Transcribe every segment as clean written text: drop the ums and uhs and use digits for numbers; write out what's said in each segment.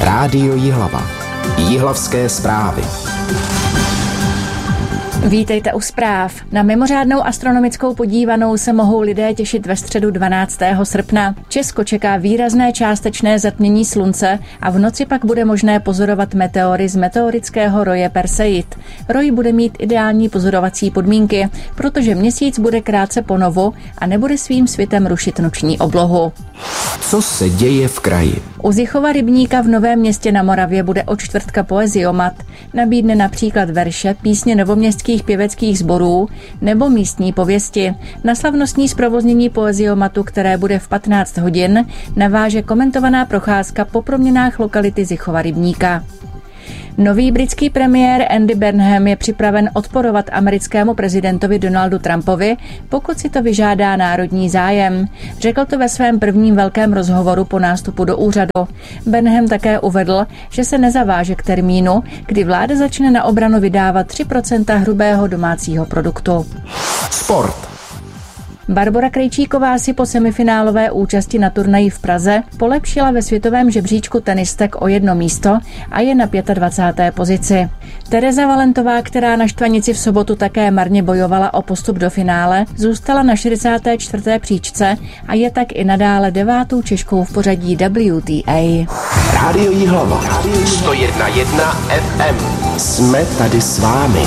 Rádio Jihlava. Jihlavské zprávy. Vítejte u zpráv. Na mimořádnou astronomickou podívanou se mohou lidé těšit ve středu 12. srpna. Česko čeká výrazné částečné zatmění slunce a v noci pak bude možné pozorovat meteory z meteorického roje Perseid. Roj bude mít ideální pozorovací podmínky, protože měsíc bude krátce ponovu a nebude svým svitem rušit noční oblohu. Co se děje v kraji? U Zichova rybníka v Novém Městě na Moravě bude od čtvrtka poeziomat. Nabídne například verše, písně novoměstských pěveckých sborů nebo místní pověsti. Na slavnostní zprovoznění poeziomatu, které bude v 15 hodin, naváže komentovaná procházka po proměnách lokality Zichova rybníka. Nový britský premiér Andy Burnham je připraven odporovat americkému prezidentovi Donaldu Trumpovi, pokud si to vyžádá národní zájem. Řekl to ve svém prvním velkém rozhovoru po nástupu do úřadu. Burnham také uvedl, že se nezaváže k termínu, kdy vláda začne na obranu vydávat 3% hrubého domácího produktu. Sport. Barbora Krejčíková si po semifinálové účasti na turnaji v Praze polepšila ve světovém žebříčku tenistek o 1 místo a je na 25. pozici. Tereza Valentová, která na Štvanici v sobotu také marně bojovala o postup do finále, zůstala na 64. příčce a je tak i nadále 9. Češkou v pořadí WTA. Rádio Jihlava. 101,1 FM. Jsme tady s vámi.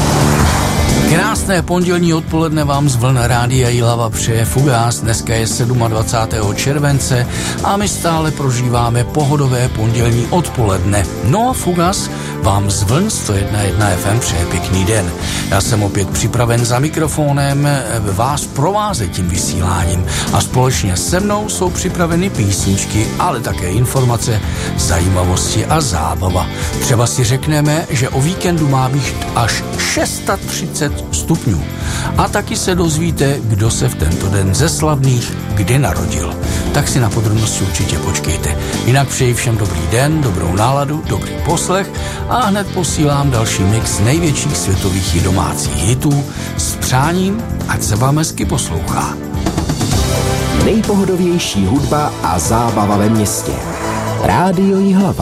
Krásné pondělní odpoledne vám z vln Rádia Jihlava přeje Fugas. Dneska je 27. července a my stále prožíváme pohodové pondělní odpoledne. No a Fugas vám z vln 101,1 FM přeje pěkný den. Já jsem opět připraven za mikrofonem vás provázet tím vysíláním a společně se mnou jsou připraveny písničky, ale také informace, zajímavosti a zábava. Třeba si řekneme, že o víkendu má být až 630 stupňů. A taky se dozvíte, kdo se v tento den ze slavných kdy narodil. Tak si na podrobnosti určitě počkejte. Jinak přeji všem dobrý den, dobrou náladu, dobrý poslech a hned posílám další mix největších světových i domácích hitů s přáním, ať se vám hezky poslouchá. Nejpohodovější hudba a zábava ve městě. Rádio Jihlava.